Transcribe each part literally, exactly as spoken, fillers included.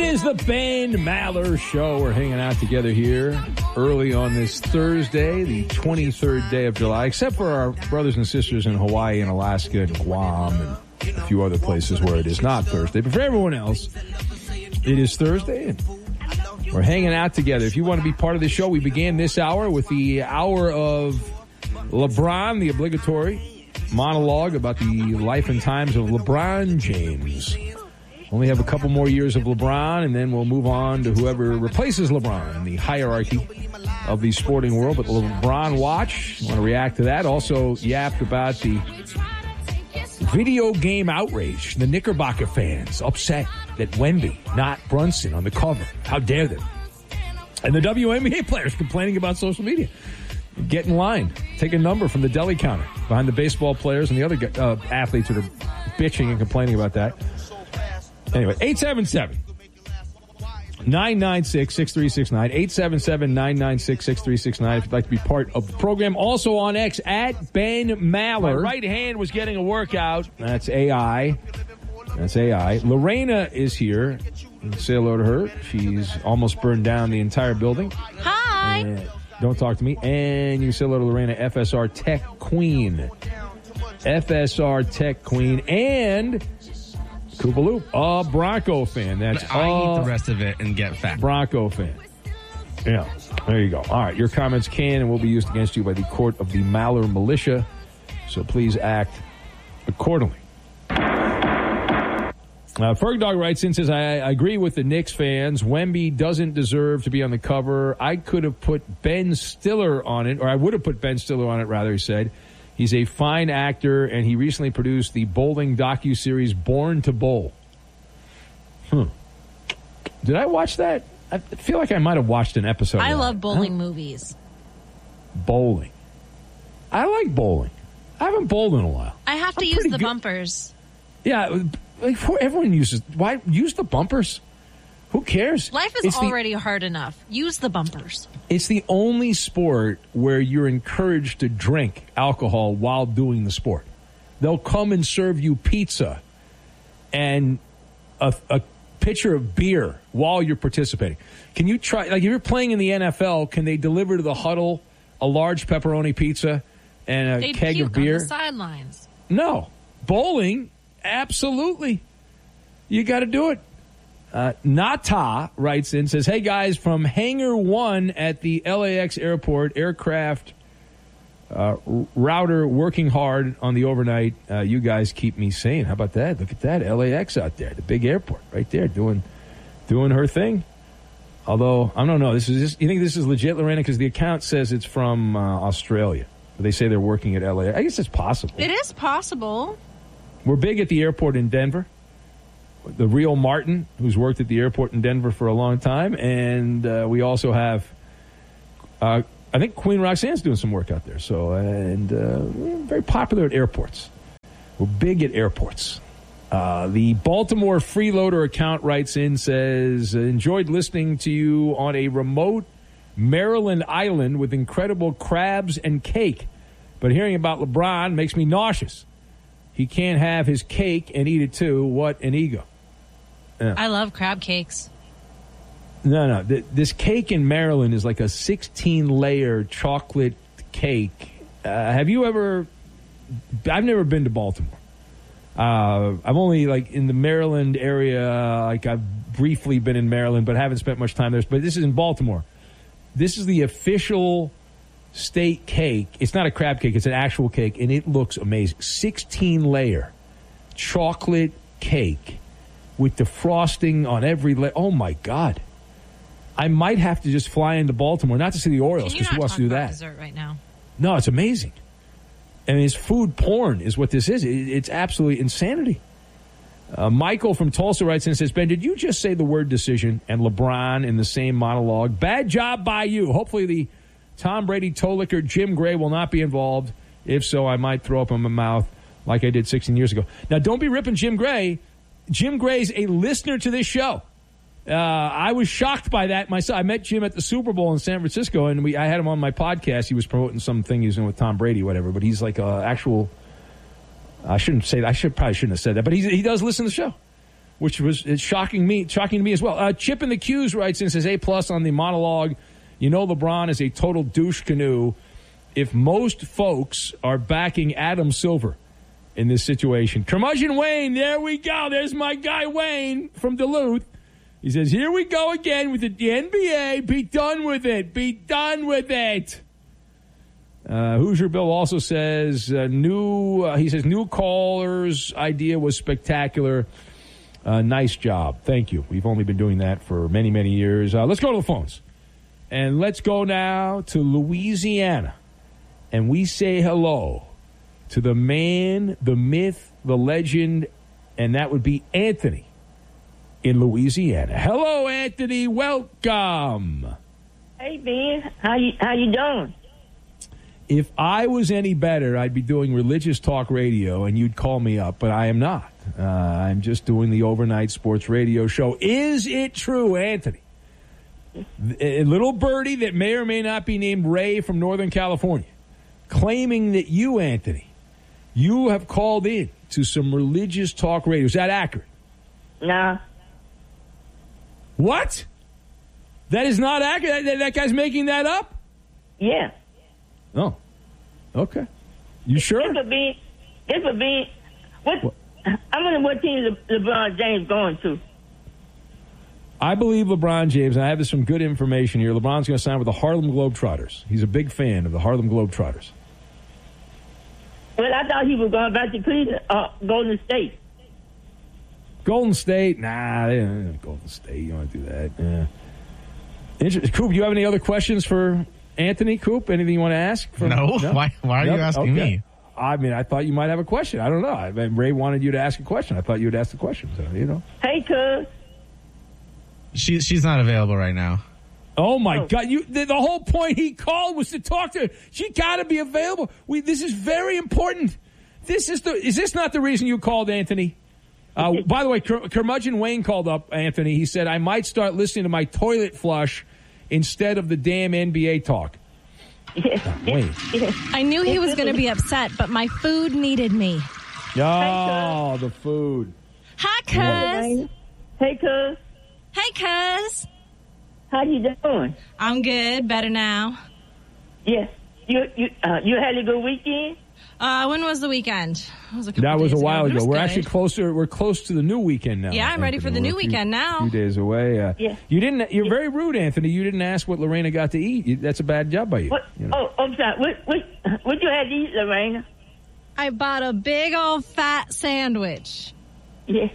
is the Ben Maller Show. We're hanging out together here early on this Thursday, the twenty-third day of July, except for our brothers and sisters in Hawaii and Alaska and Guam and a few other places where it is not Thursday. But for everyone else, it is Thursday, and we're hanging out together. If you want to be part of the show, we began this hour with the hour of LeBron, the obligatory monologue about the life and times of LeBron James. Only have a couple more years of LeBron, and then we'll move on to whoever replaces LeBron in the hierarchy of the sporting world. But the LeBron watch, want to react to that. Also yapped about the video game outrage. The Knickerbocker fans upset that Wemby, not Brunson, on the cover. How dare them? And the W N B A players complaining about social media. Get in line. Take a number from the deli counter behind the baseball players and the other uh, athletes that are bitching and complaining about that. Anyway, eight seven seven, nine nine six, six three six nine, eight seven seven, nine nine six, six three six nine if you'd like to be part of the program. Also on X, at Ben Maller. My right hand was getting a workout. That's A I. That's A I. Lorena is here. Say hello to her. She's almost burned down the entire building. Hi. And don't talk to me. And you can say hello to Lorena, F S R Tech Queen. F S R Tech Queen. And Koopaloop, a Bronco fan. That's I uh, eat the rest of it and get fat. Bronco fan. Yeah, there you go. All right, your comments can and will be used against you by the court of the Maller Militia, so please act accordingly. Uh, Fergdog writes in, says, I, I agree with the Knicks fans. Wemby doesn't deserve to be on the cover. I could have put Ben Stiller on it, or I would have put Ben Stiller on it, rather, he said. He's a fine actor, and he recently produced the bowling docuseries Born to Bowl. Hmm. Did I watch that? I feel like I might have watched an episode I of love that. bowling huh? movies. Bowling. I like bowling. I haven't bowled in a while. I have to I'm use the good. bumpers. Yeah, like, everyone uses. Why use the bumpers? Who cares? Life is it's already the, hard enough. Use the bumpers. It's the only sport where you're encouraged to drink alcohol while doing the sport. They'll come and serve you pizza and a, a pitcher of beer while you're participating. Can you try, like if you're playing in the N F L, can they deliver to the huddle a large pepperoni pizza and a They'd keg puke of beer? on the sidelines. No. Bowling, absolutely. You got to do it. Uh, Nata writes in, says, hey, guys, from Hangar one at the L A X airport, aircraft uh, router working hard on the overnight. Uh, you guys keep me sane. How about that? Look at that. L A X out there, the big airport right there doing doing her thing. Although, I don't know. This is just, you think this is legit, Lorena? Because the account says it's from uh, Australia. They say they're working at L A X. I guess it's possible. It is possible. We're big at the airport in Denver. The real Martin, who's worked at the airport in Denver for a long time. And uh, we also have, uh, I think Queen Roxanne's doing some work out there. So, and uh, we're very popular at airports. We're big at airports. Uh, the Baltimore Freeloader account writes in, says, enjoyed listening to you on a remote Maryland island with incredible crabs and cake. But hearing about LeBron makes me nauseous. He can't have his cake and eat it too. What an ego. Yeah. I love crab cakes. No, no. Th- this cake in Maryland is like a sixteen-layer chocolate cake. Uh, have you ever... I've never been to Baltimore. Uh, I'm only, like, in the Maryland area. Like, I've briefly been in Maryland, but haven't spent much time there. But this is in Baltimore. This is the official state cake. It's not a crab cake. It's an actual cake, and it looks amazing. sixteen-layer chocolate cake with the frosting on every layer. Oh, my God. I might have to just fly into Baltimore, not to see the Orioles, because who wants to do that? Dessert right now? No, it's amazing. I mean, it's food porn is what this is. It, it's absolutely insanity. Uh, Michael from Tulsa writes in and says, Ben, did you just say the word decision and LeBron in the same monologue? Bad job by you. Hopefully the Tom Brady toe licker Jim Gray will not be involved. If so, I might throw up in my mouth like I did sixteen years ago. Now, don't be ripping Jim Gray. Jim Gray's a listener to this show. Uh, I was shocked by that myself. I met Jim at the Super Bowl in San Francisco, and we I had him on my podcast. He was promoting something he was doing with Tom Brady, whatever. But he's like an actual. I shouldn't say that. I should probably shouldn't have said that. But he he does listen to the show. which was it's shocking me, shocking to me as well. Uh, Chip in the Q's writes in, says A plus on the monologue. You know, LeBron is a total douche canoe. If most folks are backing Adam Silver in this situation, Curmudgeon Wayne, there we go. There's my guy Wayne from Duluth. He says, "Here we go again with the, the N B A. Be done with it. Be done with it." Uh, Hoosier Bill also says, uh, "New." Uh, he says, "New caller's idea was spectacular. Uh, nice job. Thank you. We've only been doing that for many, many years." Uh, let's go to the phones, and let's go now to Louisiana, and we say hello to the man, the myth, the legend, and that would be Anthony in Louisiana. Hello, Anthony. Welcome. Hey, Ben. How you how you doing? If I was any better, I'd be doing religious talk radio, and you'd call me up, but I am not. Uh, I'm just doing the overnight sports radio show. Is it true, Anthony? A little birdie that may or may not be named Ray from Northern California, claiming that you, Anthony, you have called in to some religious talk radio. Is that accurate? Nah. What? That is not accurate? That, that guy's making that up? Yeah. Oh. Okay. You sure? This would be, this would be, what, what? I wonder what team Le, LeBron James going to. I believe LeBron James, and I have some good information here, LeBron's going to sign with the Harlem Globetrotters. He's a big fan of the Harlem Globetrotters. Well, I thought he was going back to Cleveland, uh, Golden State. Golden State? Nah, they don't, Golden State. You don't want to do that. Yeah. Inter- Coop, you have any other questions for Anthony? Coop, anything you want to ask? From, no. no. Why, why are nope. you asking okay. me? I mean, I thought you might have a question. I don't know. I mean, Ray wanted you to ask a question. I thought you would ask the question. So, you know. Hey, cuz. She, she's not available right now. Oh, my oh. God. You, the, the whole point he called was to talk to her. She got to be available. We, this is very important. This is the. Is this not the reason you called, Anthony? Uh, by the way, Cur- Curmudgeon Wayne called up, Anthony. He said, I might start listening to my toilet flush instead of the damn N B A talk. Yeah. Wayne. Yeah. I knew he was going to be upset, but my food needed me. Oh, the food. Hi, cuz. Hey, cuz. Hey, cuz. How you doing? I'm good. Better now. Yeah. You you uh, you had a good weekend? Uh, when was the weekend? It was a couple that was a days while ago. ago. Was we're good. actually closer. We're close to the new weekend now. Yeah, I'm Anthony. ready for the we're new a few, weekend now. Few days away. Uh, yeah. You didn't. You're very rude, Anthony. You didn't ask what Lorena got to eat. You, that's a bad job by you. What? you know? Oh, I'm sorry. What what what you had to eat, Lorena? I bought a big old fat sandwich. Yes.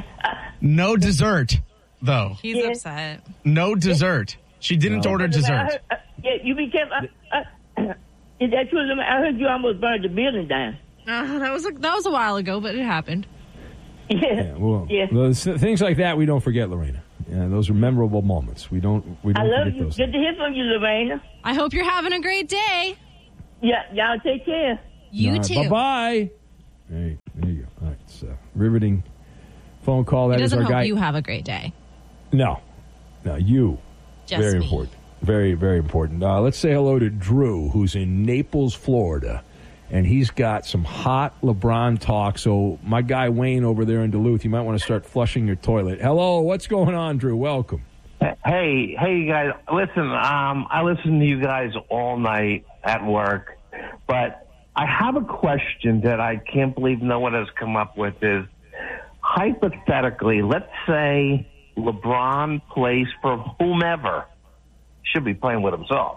No dessert, though. He's Yeah. upset. No dessert. She didn't No. order I dessert. heard, uh, yeah, you be careful. Uh, uh, is that true, Lorena? I heard you almost burned the building down. Uh, that was a, that was a while ago, but it happened. Yeah. Yeah, well, yeah. those, things like that we don't forget, Lorena. Yeah, those are memorable moments. We don't. We don't I love forget you. those. Good to hear from you, Lorena. I hope you're having a great day. Yeah, y'all take care. You All right, too. Bye-bye. Hey, there you go. All right, so riveting phone call. That He is doesn't our hope guy. you have a great day. No, no, you. Just very me. important. Very, very important. Uh, let's say hello to Drew, who's in Naples, Florida, and he's got some hot LeBron talk. So my guy Wayne over there in Duluth, you might want to start flushing your toilet. Hello, what's going on, Drew? Welcome. Hey, hey, you guys. Listen, um, I listen to you guys all night at work, but I have a question that I can't believe no one has come up with is, hypothetically, let's say LeBron plays for whomever, should be playing with himself,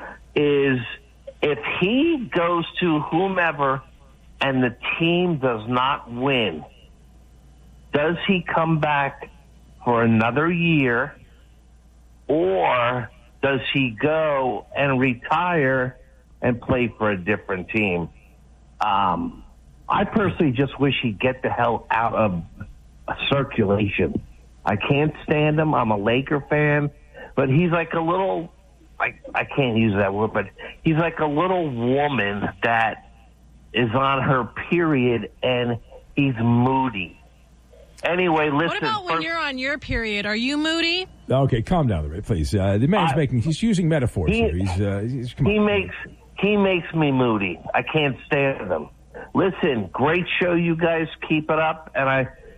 is if he goes to whomever and the team does not win, does he come back for another year, or does he go and retire and play for a different team? Um, I personally just wish he'd get the hell out of circulation. I can't stand him. I'm a Laker fan, but he's like a little, I, I can't use that word, but he's like a little woman that is on her period and he's moody. Anyway, listen. What about when first, you're on your period? Are you moody? Okay, calm down, Ray, please. Uh, the man's I- making, he's using metaphors He- here. He's, uh, he's come He on. makes he makes me moody. I can't stand him. Listen, great show, you guys. Keep it up. And I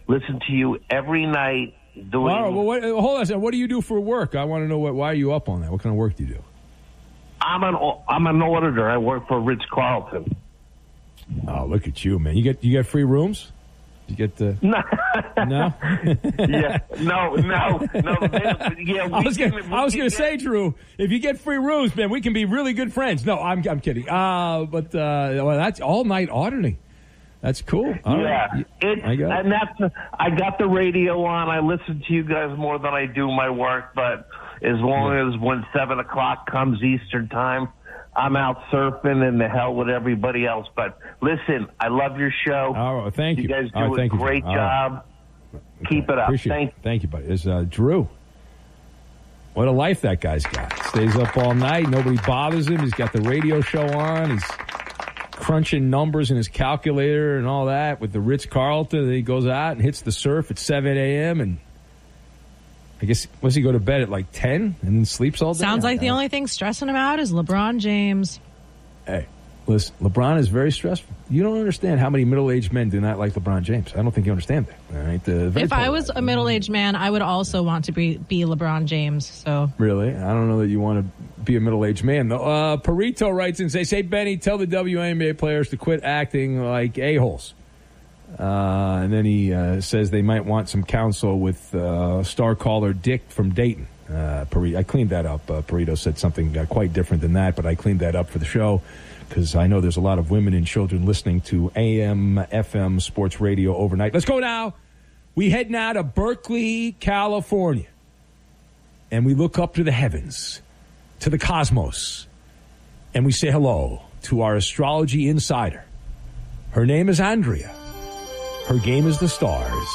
Listen to you every night. Doing. All right, well, what, hold on a second. What do you do for work? I want to know what. Why are you up on that? What kind of work do you do? I'm an I'm an auditor. I work for Ritz Carlton. Oh, look at you, man! You get you get free rooms. You get the no, no, yeah, no, no, no. Yeah, I was gonna, I was going to say, Drew, if you get free rooms, man, we can be really good friends. No, I'm I'm kidding. Uh, but uh, well, that's all night auditing. That's cool. All yeah, right. it, I got and that's I got the radio on. I listen to you guys more than I do my work, but as long yeah. as when seven o'clock comes Eastern time, I'm out surfing and the hell with everybody else. But listen, I love your show. Oh, thank you. You guys do right, a thank great you. job. Right. Keep okay. it up. Appreciate thank it. Thank you, buddy. It's uh, Drew. What a life that guy's got. Stays up all night. Nobody bothers him. He's got the radio show on. He's crunching numbers in his calculator and all that with the Ritz-Carlton. Then he goes out and hits the surf at seven a.m. and I guess, does he go to bed at like ten and then sleeps all day? Sounds like the only thing stressing him out is LeBron James. Hey, listen, LeBron is very stressful. You don't understand how many middle-aged men do not like LeBron James. I don't think you understand that. All right? The, if I was a middle-aged man, I would also want to be, be LeBron James. So Really? I don't know that you want to be a middle-aged man, though. Uh, Perito writes and says, hey, Benny, tell the W N B A players to quit acting like a-holes. Uh, and then he uh, says they might want some counsel with uh, star caller Dick from Dayton. Uh, Perito, I cleaned that up. Uh, Perito said something uh, quite different than that, but I cleaned that up for the show because I know there's a lot of women and children listening to A M, F M sports radio overnight. Let's go now. We head now to Berkeley, California, and we look up to the heavens, to the cosmos, and we say hello to our astrology insider. Her name is Andrea. Her game is the stars.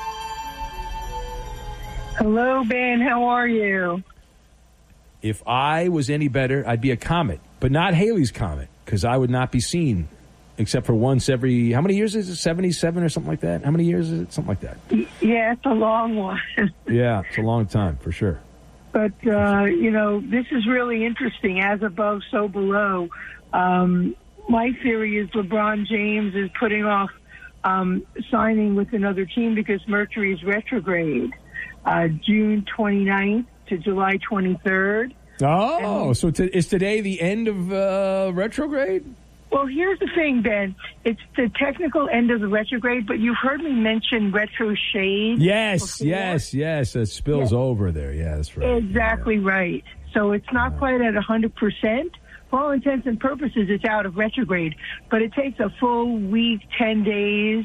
Hello, Ben. How are you? If I was any better, I'd be a comet, but not Halley's Comet, because I would not be seen except for once every, how many years is it? seventy-seven or something like that? How many years is it? Something like that. Yeah, it's a long one. Yeah, it's a long time, for sure. But, uh, you know, this is really interesting. As above, so below. Um, my theory is LeBron James is putting off Um, signing with another team because Mercury is retrograde, uh, June twenty-ninth to July twenty-third. Oh, and, so t- is today the end of uh, retrograde? Well, here's the thing, Ben. It's the technical end of the retrograde, but you've heard me mention retro shade. Yes, before. yes, yes. It spills yes. over there. Yeah, that's right. Exactly yeah. right. So it's not uh, quite at one hundred percent. For all intents and purposes, it's out of retrograde, but it takes a full week, ten days,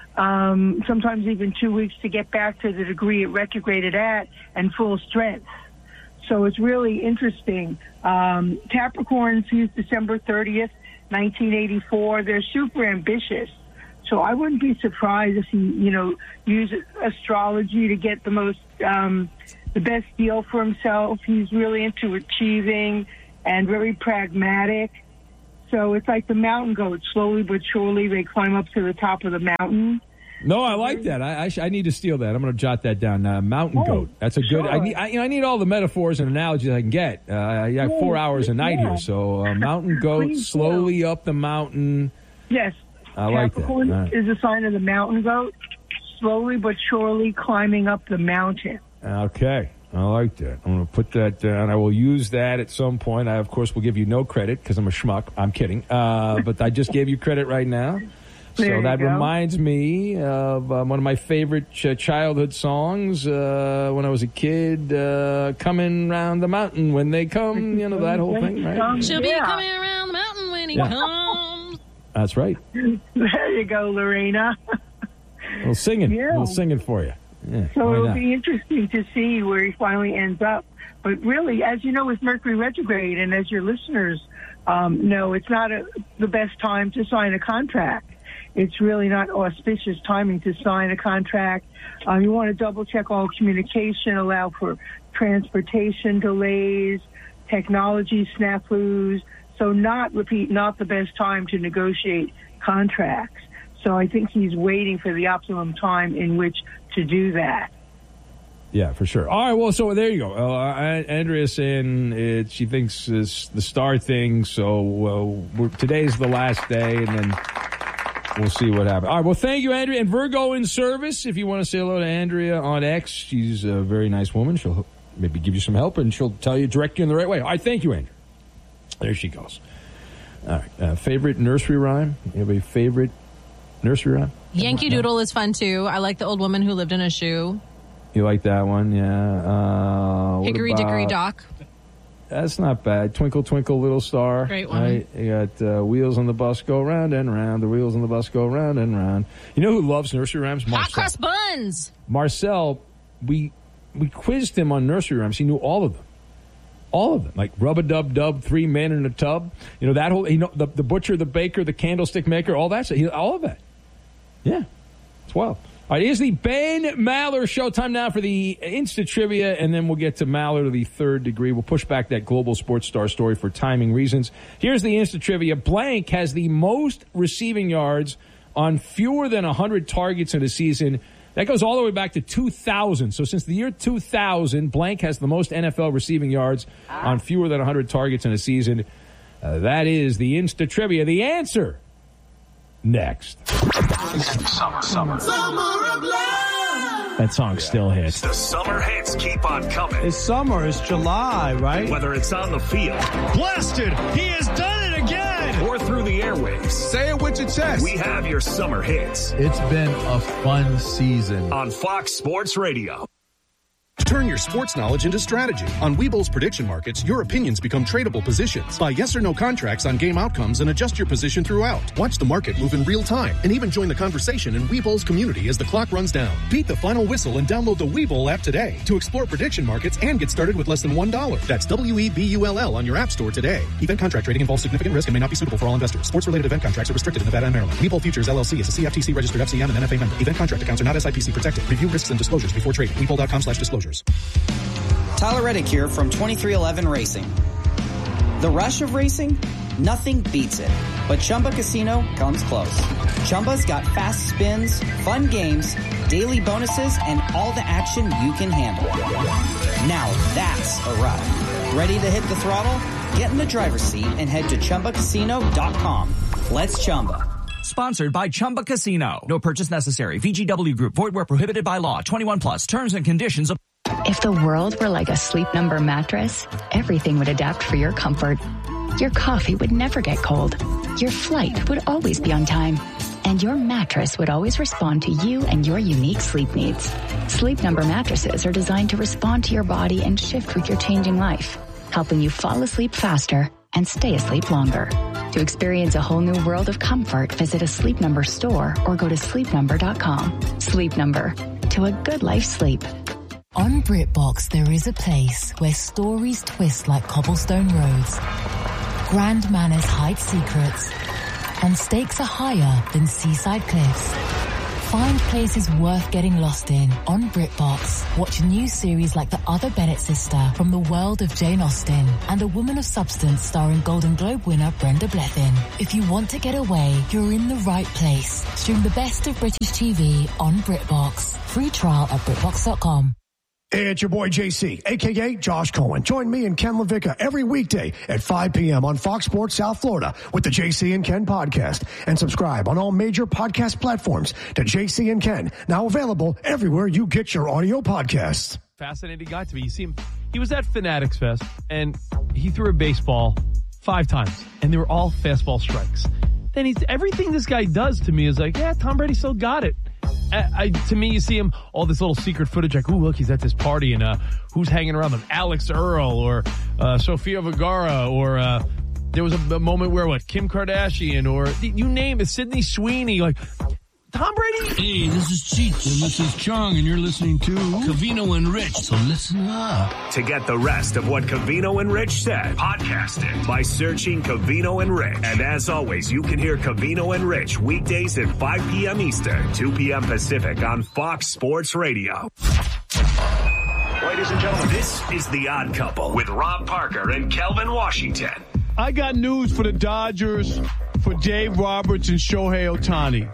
um, sometimes even two weeks to get back to the degree it retrograded at and full strength. So it's really interesting. Um, Capricorn sees December thirtieth, nineteen eighty-four. They're super ambitious. So I wouldn't be surprised if he, you know, uses astrology to get the most, um, the best deal for himself. He's really into achieving and very pragmatic. So it's like the mountain goat. Slowly but surely, they climb up to the top of the mountain. No, I like that. I, I, sh- I need to steal that. I'm going to jot that down. Uh, mountain oh, goat. That's a good. Sure. I need. I, you know, I need all the metaphors and analogies I can get. Uh, I got four yeah, hours a night yeah. here, so uh, mountain goat Please slowly do. up the mountain. Yes, I like that. Capricorn Right. is a sign of the mountain goat, slowly but surely climbing up the mountain. Okay. I like that. I'm going to put that down. I will use that at some point. I, of course, will give you no credit because I'm a schmuck. I'm kidding. Uh, but I just gave you credit right now. So there that you go. reminds me of um, one of my favorite ch- childhood songs uh, when I was a kid, uh, Coming Round the Mountain When They Come, you know, that whole thing, right? She'll yeah. be coming around the mountain when he Yeah. comes. That's right. There you go, Lorena. A little singing. Yeah. A little singing for you. Yeah, So why it'll not? be interesting to see where he finally ends up. But really, as you know, with Mercury retrograde, and as your listeners um, know, it's not a, the best time to sign a contract. It's really not auspicious timing to sign a contract. Um, you want to double check all communication, allow for transportation delays, technology snafus. So not, repeat, not the best time to negotiate contracts. So I think he's waiting for the optimum time in which to do that. Yeah, for sure. All right, well, so there you go. Uh, Andrea's saying it, she thinks it's the star thing, so uh, we're, today's the last day, and then we'll see what happens. All right, well, thank you, Andrea. And Virgo in service, if you want to say hello to Andrea on X, she's a very nice woman. She'll maybe give you some help, and she'll tell you, direct you in the right way. All right, thank you, Andrea. There she goes. All right, uh, favorite nursery rhyme? You have a favorite nursery rhyme? Yankee Doodle is fun, too. I like The Old Woman Who Lived in a Shoe. You like that one, yeah. Uh, Hickory about, Dickory Dock. That's not bad. Twinkle, Twinkle, Little Star. Great one. Right? You got uh, wheels on the bus go round and round. The wheels on the bus go round and round. You know who loves nursery rhymes? Marcel. Hot Cross Buns. Marcel, we we quizzed him on nursery rhymes. He knew all of them. All of them. Like Rub-a-Dub-Dub, Three Men in a Tub. You know, that whole, you know, the, the butcher, the baker, the candlestick maker, all that stuff. He, all of that. Yeah. It's wild. All right, here's the Ben Maller Show. Time now for the Insta Trivia, and then we'll get to Maller to the third degree. We'll push back that global sports star story for timing reasons. Here's the Insta Trivia. Blank has the most receiving yards on fewer than one hundred targets in a season. That goes all the way back to two thousand. So since the year two thousand, Blank has the most N F L receiving yards on fewer than one hundred targets in a season. Uh, that is the Insta Trivia. The answer next. Summer, summer. Summer of love. That song still hits. The summer hits keep on coming. It's summer. It's July, right? Whether it's on the field. Blasted. He has done it again. Or through the airwaves. Say it with your chest. We have your summer hits. It's been a fun season. On Fox Sports Radio. Turn your sports knowledge into strategy. On Webull's prediction markets, your opinions become tradable positions. Buy yes or no contracts on game outcomes and adjust your position throughout. Watch the market move in real time and even join the conversation in Webull's community as the clock runs down. Beat the final whistle and download the Webull app today to explore prediction markets and get started with less than one dollar. That's W E B U L L on your app store today. Event contract trading involves significant risk and may not be suitable for all investors. Sports-related event contracts are restricted in Nevada and Maryland. Webull Futures L L C is a C F T C registered F C M and N F A member. Event contract accounts are not S I P C protected. Review risks and disclosures before trading. Webull.com slash disclosures. Tyler Reddick here from twenty-three eleven Racing. The rush of racing? Nothing beats it. But Chumba Casino comes close. Chumba's got fast spins, fun games, daily bonuses, and all the action you can handle. Now that's a ride. Ready to hit the throttle? Get in the driver's seat and head to Chumba Casino dot com. Let's Chumba. Sponsored by Chumba Casino. No purchase necessary. V G W Group. Void where prohibited by law. twenty-one plus. Terms and conditions. If the world were like a Sleep Number mattress, everything would adapt for your comfort. Your coffee would never get cold. Your flight would always be on time. And your mattress would always respond to you and your unique sleep needs. Sleep Number mattresses are designed to respond to your body and shift with your changing life, helping you fall asleep faster and stay asleep longer. To experience a whole new world of comfort, visit a Sleep Number store or go to sleep number dot com. Sleep Number. To a good life sleep. On BritBox, there is a place where stories twist like cobblestone roads, grand manners hide secrets, and stakes are higher than seaside cliffs. Find places worth getting lost in on BritBox. Watch new series like The Other Bennett Sister from the world of Jane Austen and A Woman of Substance starring Golden Globe winner Brenda Blethyn. If you want to get away, you're in the right place. Stream the best of British T V on BritBox. Free trial at BritBox dot com. Hey, it's your boy J C, a k a. Josh Cohen. Join me and Ken LaVicka every weekday at five p.m. on Fox Sports South Florida with the J C and Ken podcast. And subscribe on all major podcast platforms to J C and Ken, now available everywhere you get your audio podcasts. Fascinating guy to me. You see him, he was at Fanatics Fest, and he threw a baseball five times, and they were all fastball strikes. Then he's everything this guy does to me is like, yeah, Tom Brady still got it. I, I, to me, you see him, all this little secret footage, like, ooh, look, he's at this party, and uh, who's hanging around them? Alex Earl or uh, Sofia Vergara, or uh, there was a, a moment where, what, Kim Kardashian, or you name it, Sydney Sweeney, like, Tom Brady? Hey, this is Cheech, and this is Chong, and you're listening to Covino and Rich, so listen up. To get the rest of what Covino and Rich said, podcast it by searching Covino and Rich. And as always, you can hear Covino and Rich weekdays at five p.m. Eastern, two p.m. Pacific on Fox Sports Radio. Ladies and gentlemen, this is The Odd Couple with Rob Parker and Kelvin Washington. I got news for the Dodgers, for Dave Roberts and Shohei Ohtani.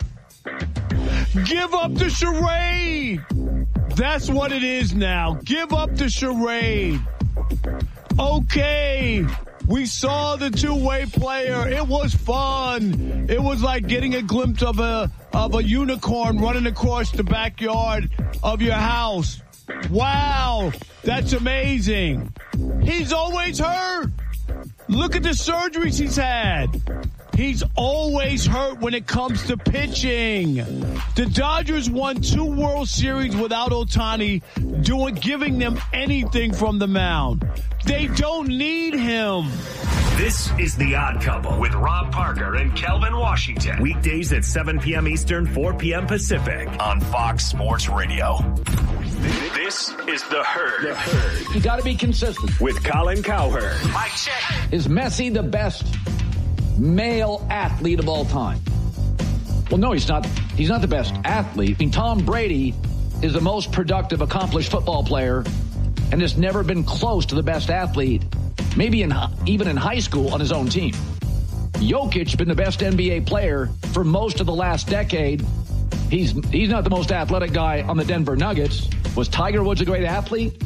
Give up the charade. That's what it is now. Give up the charade. Okay, We saw the two-way player. It was fun. It was like getting a glimpse of a of a unicorn running across the backyard of your house. Wow, that's amazing. He's always hurt. Look at the surgeries he's had. He's always hurt when it comes to pitching. The Dodgers won two World Series without Ohtani doing giving them anything from the mound. They don't need him. This is The Odd Couple with Rob Parker and Kelvin Washington. Weekdays at seven p.m. Eastern, four p.m. Pacific on Fox Sports Radio. This is The Herd. The Herd. You got to be consistent. With Colin Cowherd. Mike check. Is Messi the best male athlete of all time? Well, no, he's not. He's not the best athlete. I mean, Tom Brady is the most productive, accomplished football player and has never been close to the best athlete, maybe in even in high school on his own team. Jokic been the best N B A player for most of the last decade. He's he's not the most athletic guy on the Denver Nuggets. Was Tiger Woods a great athlete?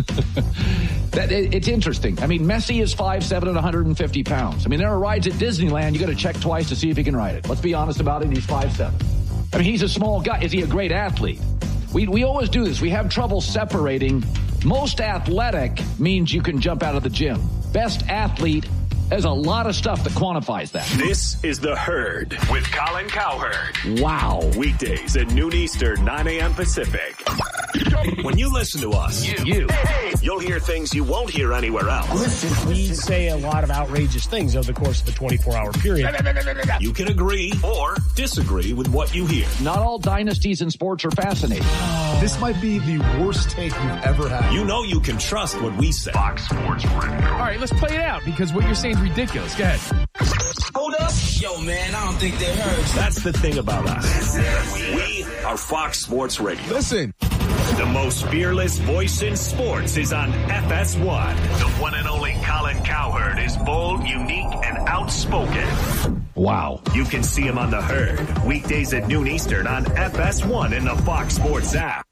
that it, It's interesting. I mean, Messi is five seven and one hundred fifty pounds. I mean, there are rides at Disneyland you got to check twice to see if he can ride it. Let's be honest about it. He's five seven. I mean, he's a small guy. Is he a great athlete? We we always do this. We have trouble separating. Most athletic means you can jump out of the gym. Best athlete, there's a lot of stuff that quantifies that. This is The Herd with Colin Cowherd. Wow. Weekdays at noon Eastern, nine a.m. Pacific. When you listen to us, you, you you'll hear things you won't hear anywhere else. Listen, we say a lot of outrageous things over the course of a twenty-four hour period. You can agree or disagree with what you hear. Not all dynasties in sports are fascinating. This might be the worst take you've ever had. You know you can trust what we say. Fox Sports Radio. All right, let's play it out because what you're saying is ridiculous. Go ahead. Hold up. Yo, man, I don't think they heard. That's the thing about us. We are Fox Sports Radio. Listen. The most fearless voice in sports is on F S one. The one and only Colin Cowherd is bold, unique, and outspoken. Wow. You can see him on The Herd. Weekdays at noon Eastern on F S one in the Fox Sports app.